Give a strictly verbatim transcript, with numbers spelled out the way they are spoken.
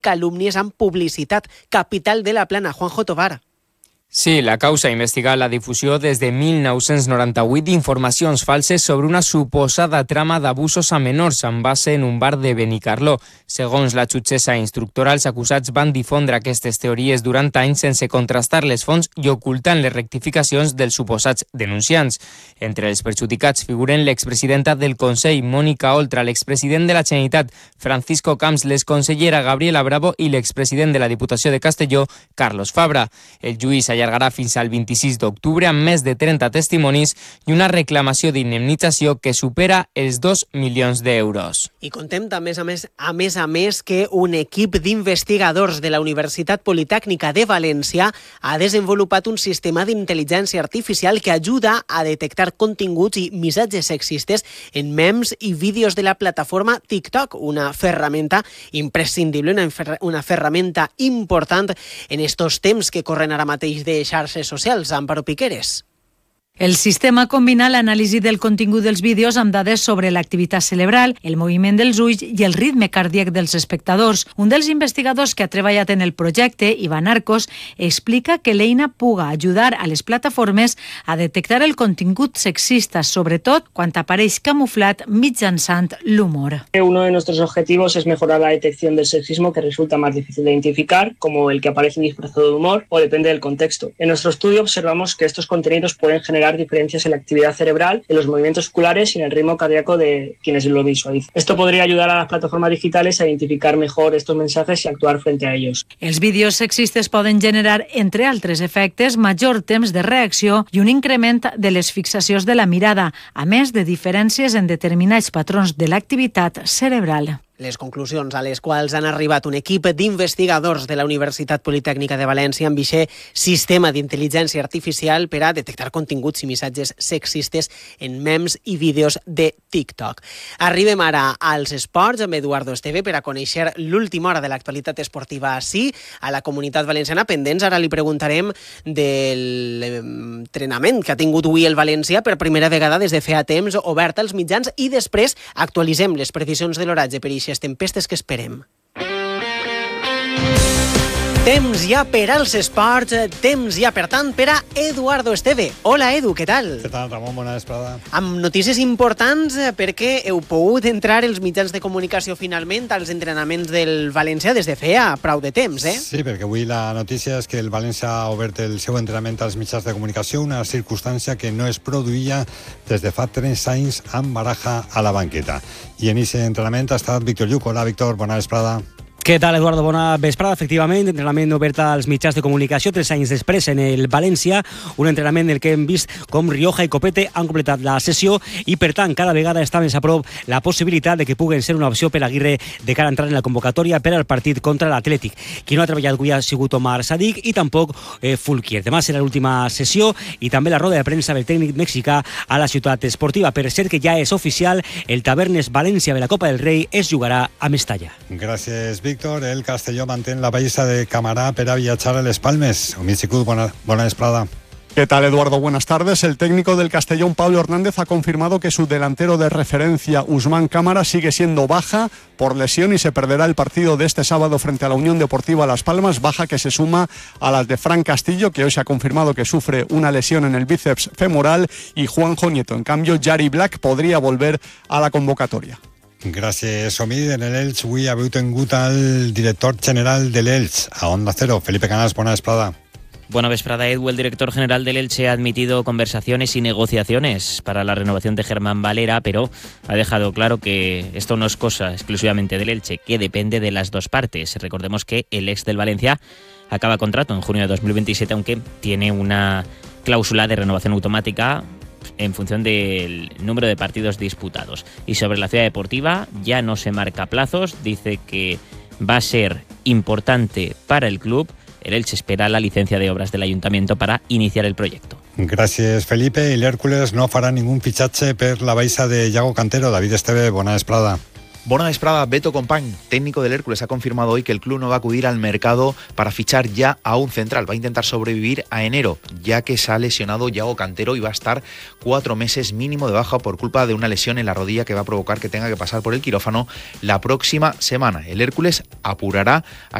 calúmnies amb publicitat. Capital de la Plana, Juanjo Tovar. Sí, la causa investiga la difusió des de mil nou-cents noranta-vuit d'informacions falses sobre una suposada trama d'abusos a menors amb base en un bar de Benicarló. Segons la jutgessa instructora, els acusats van difondre aquestes teories durant anys sense contrastar les fonts i ocultant les rectificacions dels suposats denunciants. Entre els perjudicats figuren l'expresidenta del Consell, Mònica Oltra, l'expresident de la Generalitat, Francisco Camps, l'exconsellera Gabriela Bravo i l'expresident de la Diputació de Castelló, Carlos Fabra. El juís allargarà fins al vint-i-sis d'octubre amb més de trenta testimonis i una reclamació d'indemnització que supera els dos milions d'euros. I contem també, a més, a més a més que un equip d'investigadors de la Universitat Politècnica de València ha desenvolupat un sistema d'intel·ligència artificial que ajuda a detectar continguts i missatges sexistes en memes i vídeos de la plataforma TikTok, una ferramenta imprescindible, una, una ferramenta important en estos temps que corren ara mateix de xarxes socials. Amparo Piqueres. El sistema combina l'anàlisi del contingut dels vídeos amb dades sobre l'activitat cerebral, el moviment dels ulls i el ritme cardíac dels espectadors. Un dels investigadors que ha treballat en el projecte, Ivan Arcos, explica que l'eina puga ajudar a les plataformes a detectar el contingut sexista, sobretot quan apareix camuflat mitjançant l'humor. Uno de nuestros objetivos es mejorar la detección del sexismo, que resulta más difícil de identificar, como el que aparece disfrazado de humor o depende del contexto. En nuestro estudio observamos que estos contenidos pueden generar diferencias en la actividad cerebral, en los movimientos oculares y en el ritmo cardíaco de quienes lo visualizan. Esto podría ayudar a las plataformas digitales a identificar mejor estos mensajes y actuar frente a ellos. Els vídeos sexistes poden generar, entre altres efectes, major temps de reacció i un increment de les fixacions de la mirada, a més de diferències en determinats patrons de l'activitat cerebral. Les conclusions a les quals han arribat un equip d'investigadors de la Universitat Politècnica de València amb aquest sistema d'intel·ligència artificial per a detectar continguts i missatges sexistes en memes i vídeos de TikTok. Arribem ara als esports amb Eduardo Esteve per a conèixer l'última hora de l'actualitat esportiva així a la Comunitat Valenciana. Pendents, ara li preguntarem de l'entrenament que ha tingut avui el València per primera vegada des de feia temps, obert als mitjans, i després actualitzem les previsions de l'oratge per a tempestes que esperem. Temps ja per als esports, temps ja, per tant, per a Eduardo Esteve. Hola, Edu, què tal? Què tal, Ramon? Bona vesprada. Amb notícies importants perquè heu pogut entrar els mitjans de comunicació finalment als entrenaments del València des de feia prou de temps, eh? Sí, perquè avui la notícia és que el València ha obert el seu entrenament als mitjans de comunicació, una circumstància que no es produïa des de fa tres anys amb Baraja a la banqueta. I en aquest entrenament ha estat Víctor Lluc. Hola, Víctor, bona vesprada. Què tal, Eduardo? Bona vesprada. Efectivament, entrenament obert als mitjans de comunicació tres anys després en el València, un entrenament en el que hem vist com Rioja i Copete han completat la sessió i, per tant, cada vegada està més a prop la possibilitat de que puguen ser una opció per a Aguirre de cara a entrar en la convocatòria per al partit contra l'Atlètic. Qui no ha treballat avui ha sigut Omar Sadik i tampoc eh, Fulquier. Demà serà l'última sessió i també la roda de premsa del tècnic mexicà a la ciutat esportiva. Per cert que ja és oficial, el Tavernes València de la Copa del Rei es jugarà a Mestalla. Gràcies, Víctor. Víctor, el Castelló mantén la baixa de Camarà per a viatjar a les Palmes. Humil Sicut, bona, bona vesprada. ¿Qué tal, Eduardo? Buenas tardes. El técnico del Castellón, Pablo Hernández, ha confirmado que su delantero de referencia, Usman Cámara, sigue siendo baja por lesión y se perderá el partido de este sábado frente a la Unión Deportiva Las Palmas, baja que se suma a las de Fran Castillo, que hoy se ha confirmado que sufre una lesión en el bíceps femoral, y Juanjo Nieto. En cambio, Jari Black podría volver a la convocatoria. Gràcies, Omid. En l'Elx avui ha tingut el director general de l'Elx a Onda Cero, Felipe Canals. Bona vesprada. Buena vesprada, Edu. El director general del Elche ha admitido conversaciones y negociaciones para la renovación de Germán Valera, pero ha dejado claro que esto no es cosa exclusivamente del Elche, que depende de las dos partes. Recordemos que el ex del Valencia acaba contrato en junio de dos mil veintisiete, aunque tiene una cláusula de renovación automática en función del número de partidos disputados. Y sobre la ciudad deportiva ya no se marca plazos, dice que va a ser importante para el club. El Elche espera la licencia de obras del Ayuntamiento para iniciar el proyecto. Gràcies, Felipe. I l'Hèrcules no farà ningún fitxatge per la baixa de Iago Cantero. David Esteve, bona vesprada. Bona vesprada, Beto Company, técnico del Hércules, ha confirmado hoy que el club no va a acudir al mercado para fichar ya a un central. Va a intentar sobrevivir a enero, ya que se ha lesionado Yago Cantero y va a estar cuatro meses mínimo de baja por culpa de una lesión en la rodilla que va a provocar que tenga que pasar por el quirófano la próxima semana. El Hércules apurará